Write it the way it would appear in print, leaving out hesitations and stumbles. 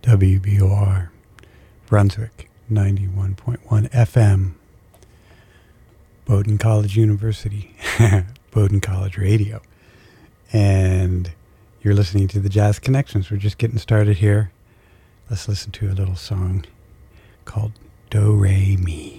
WBOR, Brunswick, 91.1 FM, Bowdoin College University, Bowdoin College Radio. And you're listening to the Jazz Connections. We're just getting started here. Let's listen to a little song called Do Re Mi.